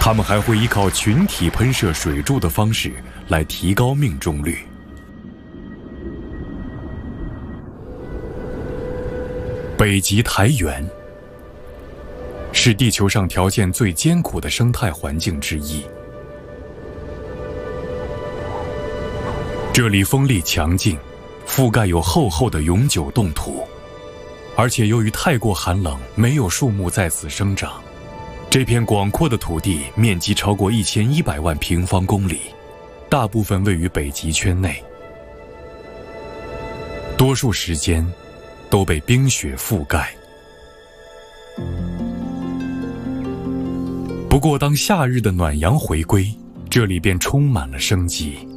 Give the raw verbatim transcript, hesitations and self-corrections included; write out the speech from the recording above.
他们还会依靠群体喷射水柱的方式来提高命中率。北极苔原是地球上条件最艰苦的生态环境之一。这里风力强劲，覆盖有厚厚的永久冻土，而且由于太过寒冷，没有树木在此生长。这片广阔的土地面积超过一千一百万平方公里，大部分位于北极圈内，多数时间都被冰雪覆盖。不过当夏日的暖阳回归，这里便充满了生机。